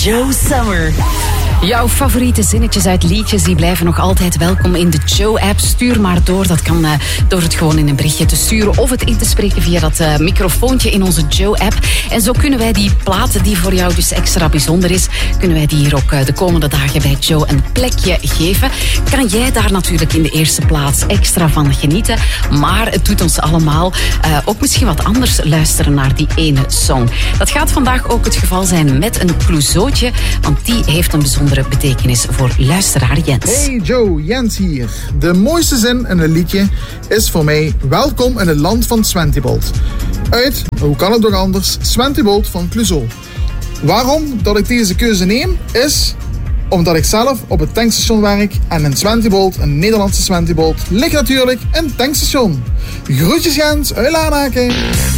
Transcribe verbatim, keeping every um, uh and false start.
Joe Summer. Jouw favoriete zinnetjes uit liedjes die blijven nog altijd welkom in de Joe-app. Stuur maar door. Dat kan uh, door het gewoon in een berichtje te sturen of het in te spreken via dat uh, microfoontje in onze Joe-app. En zo kunnen wij die platen die voor jou dus extra bijzonder is, kunnen wij die hier ook uh, de komende dagen bij Joe een plekje geven. Kan jij daar natuurlijk in de eerste plaats extra van genieten. Maar het doet ons allemaal uh, ook misschien wat anders luisteren naar die ene song. Dat gaat vandaag ook het geval zijn met een clouseautje, want die heeft een bijzondere betekenis voor luisteraar Jens. Hey Joe, Jens hier. De mooiste zin in een liedje is voor mij welkom in het land van Swentibolt. Uit, hoe kan het toch anders, Swentibolt van Clouseau. Waarom dat ik deze keuze neem is omdat ik zelf op het tankstation werk en in Swentibolt, een Nederlandse Swentibolt, ligt natuurlijk een tankstation. Groetjes Jens, uit Lanaken.